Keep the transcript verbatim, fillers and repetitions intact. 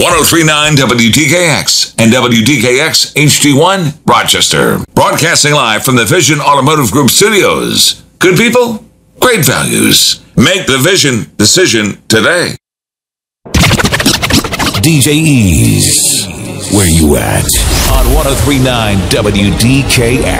three point nine W D K X and W D K X H D one, Rochester. Broadcasting live from the Vision Automotive Group studios. Good people, great values. Make the Vision decision today. D J Ease, where you at? On one oh three point nine W D K X.